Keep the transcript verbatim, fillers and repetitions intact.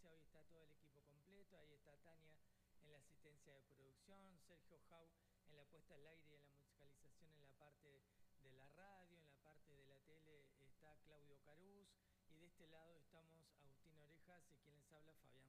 asistencia, hoy está todo el equipo completo, ahí está Tania en la asistencia de producción, Sergio Jau en la puesta al aire y en la musicalización en la parte de la radio, en la parte de la tele está Claudio Carús y de este lado estamos Agustín Orejas y quien les habla Fabián